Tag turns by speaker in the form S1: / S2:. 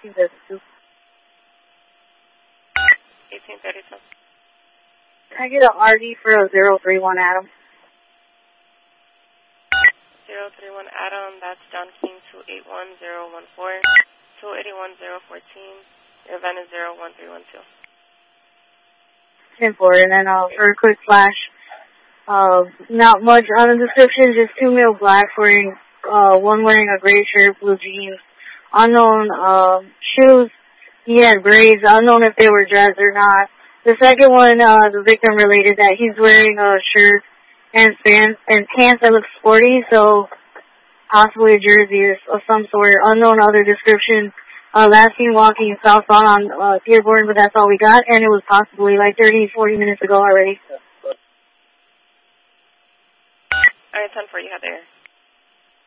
S1: 1832.
S2: 1832.
S1: Can I get an RD for a 031 Adam?
S2: 031 Adam, that's John King 281014, 281014. Your event is 01312.
S1: 10-4, and then for a quick flash, not much on the description, just 2 male blacks wearing, one wearing a gray shirt, blue jeans, unknown shoes. He had braids, unknown if they were dressed or not. The second one, the victim related that he's wearing a shirt and pants that look sporty, so possibly a jersey of some sort. Unknown other description. Last seen walking southbound on Dearborn, but that's all we got, and it was possibly like 30, 40 minutes ago already.
S2: Alright, 10-4, you have the air.